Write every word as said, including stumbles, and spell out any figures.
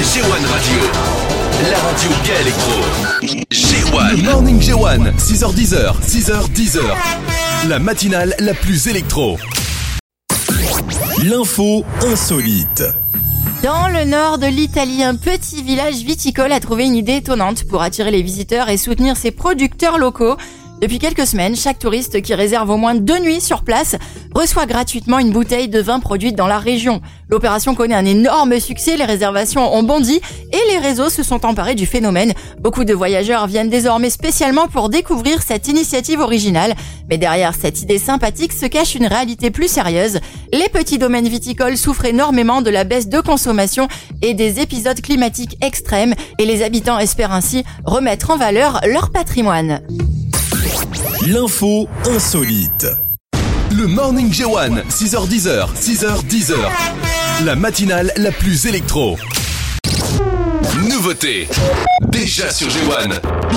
G un Radio, la radio gay électro. G un. Le Morning G un, six heures dix, six heures dix. La matinale la plus électro. L'info insolite. Dans le nord de l'Italie, un petit village viticole a trouvé une idée étonnante pour attirer les visiteurs et soutenir ses producteurs locaux. Depuis quelques semaines, chaque touriste qui réserve au moins deux nuits sur place reçoit gratuitement une bouteille de vin produite dans la région. L'opération connaît un énorme succès, les réservations ont bondi et les réseaux se sont emparés du phénomène. Beaucoup de voyageurs viennent désormais spécialement pour découvrir cette initiative originale. Mais derrière cette idée sympathique se cache une réalité plus sérieuse. Les petits domaines viticoles souffrent énormément de la baisse de consommation et des épisodes climatiques extrêmes et les habitants espèrent ainsi remettre en valeur leur patrimoine. L'info insolite. Le Morning G un, six heures dix, six heures dix. La matinale la plus électro. Nouveauté. Déjà sur G un.